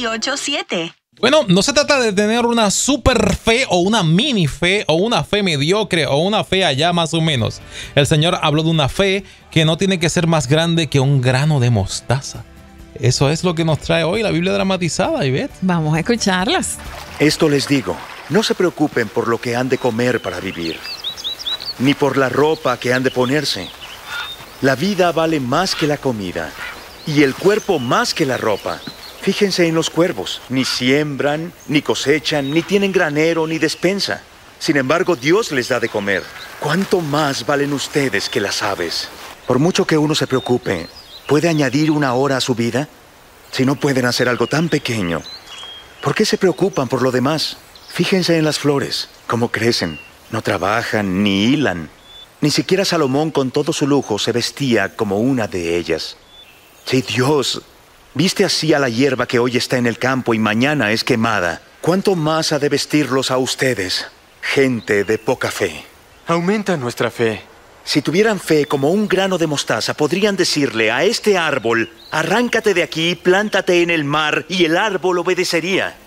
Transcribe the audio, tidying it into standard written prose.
1-888-874-HER-18-7. Bueno, no se trata de tener una super fe o una mini fe o una fe mediocre o una fe allá más o menos. El Señor habló de una fe que no tiene que ser más grande que un grano de mostaza. Eso es lo que nos trae hoy la Biblia dramatizada, Ivette. Vamos a escucharlas. Esto les digo, no se preocupen por lo que han de comer para vivir, ni por la ropa que han de ponerse. La vida vale más que la comida, y el cuerpo más que la ropa. Fíjense en los cuervos, ni siembran, ni cosechan, ni tienen granero, ni despensa. Sin embargo, Dios les da de comer. ¿Cuánto más valen ustedes que las aves? Por mucho que uno se preocupe, ¿puede añadir una hora a su vida? Si no pueden hacer algo tan pequeño, ¿por qué se preocupan por lo demás? Fíjense en las flores, cómo crecen. No trabajan ni hilan. Ni siquiera Salomón, con todo su lujo, se vestía como una de ellas. Si Dios viste así a la hierba que hoy está en el campo y mañana es quemada, ¿cuánto más ha de vestirlos a ustedes, gente de poca fe? Aumenta nuestra fe. Si tuvieran fe como un grano de mostaza, podrían decirle a este árbol: arráncate de aquí, plántate en el mar, y el árbol obedecería.